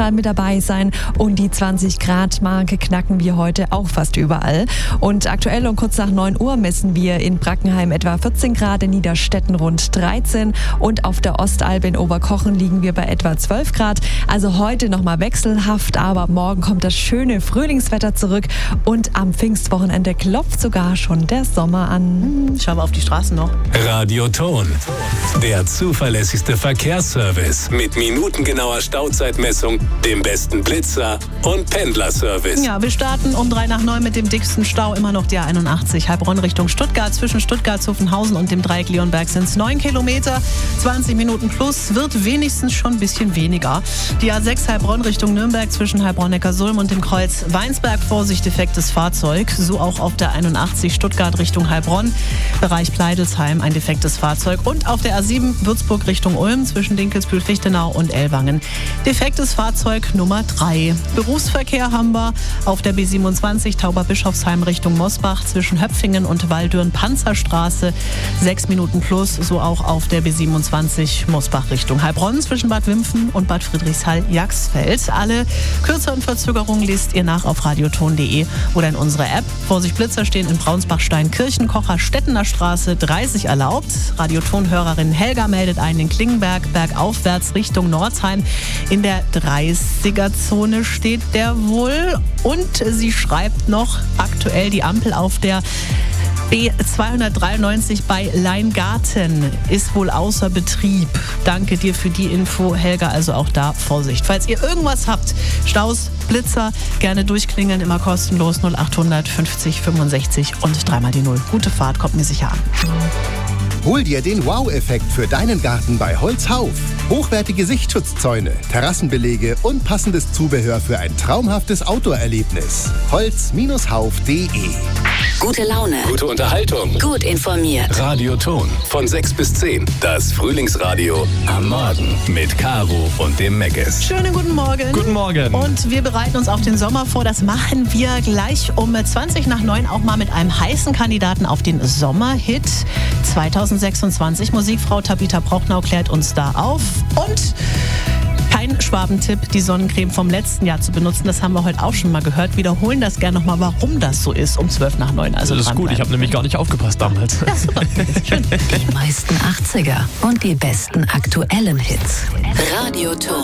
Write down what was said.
Sonnenstrahlen mit dabei sein und die 20-Grad-Marke knacken wir heute auch fast überall. Und aktuell um kurz nach 9 Uhr messen wir in Brackenheim etwa 14 Grad, in Niederstetten rund 13 und auf der Ostalb in Oberkochen liegen wir bei etwa 12 Grad. Also heute nochmal wechselhaft, aber morgen kommt das schöne Frühlingswetter zurück und am Pfingstwochenende klopft sogar schon der Sommer an. Schauen wir auf die Straßen noch. Radio Ton, der zuverlässigste Verkehrsservice mit minutengenauer Stauzeitmessung, dem besten Blitzer und Pendlerservice. Ja, wir starten um 8:03 mit dem dicksten Stau, immer noch die A81 Heilbronn Richtung Stuttgart. Zwischen Stuttgart-Zuffenhausen und dem Dreieck Leonberg sind es 9 Kilometer, 20 Minuten plus, wird wenigstens schon ein bisschen weniger. Die A6 Heilbronn Richtung Nürnberg zwischen Heilbronn-Neckarsulm und dem Kreuz Weinsberg, Vorsicht, defektes Fahrzeug. So auch auf der 81 Stuttgart Richtung Heilbronn, Bereich Pleidelsheim ein defektes Fahrzeug. Und auf der A7 Würzburg Richtung Ulm zwischen Dinkelsbühl-Fichtenau und Ellwangen. Defektes Fahrzeug Nummer 3. Berufsverkehr haben wir auf der B27 Tauberbischofsheim Richtung Mosbach zwischen Höpfingen und Waldürn Panzerstraße 6 Minuten plus. So auch auf der B27 Mosbach Richtung Heilbronn zwischen Bad Wimpfen und Bad Friedrichshall-Jagsfeld. Alle kürzeren Verzögerungen lest ihr nach auf radioton.de oder in unserer App. Vorsicht, Blitzer stehen in Braunsbach-Steinkirchen, Kocher Stettener Straße 30 erlaubt. Radioton-Hörerin Helga meldet einen in Klingenberg, bergaufwärts Richtung Nordsheim. In der 30er-Zone steht der wohl. Und sie schreibt noch aktuell die Ampel auf der B293 bei Leingarten ist wohl außer Betrieb. Danke dir für die Info, Helga. Also auch da Vorsicht. Falls ihr irgendwas habt, Staus, Blitzer, gerne durchklingeln, immer kostenlos 0800 50 65 und 3 die 0. Gute Fahrt, kommt mir sicher an. Hol dir den Wow-Effekt für deinen Garten bei Holzhauf. Hochwertige Sichtschutzzäune, Terrassenbelege und passendes Zubehör für ein traumhaftes Outdoor-Erlebnis. Holz-hauf.de. Gute Laune. Gute Unterhaltung. Gut informiert. Radio Ton von 6 bis 10. Das Frühlingsradio am Morgen mit Caro und dem Meckes. Schönen guten Morgen. Guten Morgen. Und wir bereiten uns auf den Sommer vor. Das machen wir gleich um 20:09 auch mal mit einem heißen Kandidaten auf den Sommerhit 2026. Musikfrau Tabitha Brocknau klärt uns da auf. Und kein Schwabentipp, die Sonnencreme vom letzten Jahr zu benutzen. Das haben wir heute auch schon mal gehört. Wiederholen das gerne nochmal, warum das so ist, um 8:12. Also das ist gut, ich habe nämlich gar nicht aufgepasst damals. Ja, super. Schön. Die meisten 80er und die besten aktuellen Hits. Radio Ton.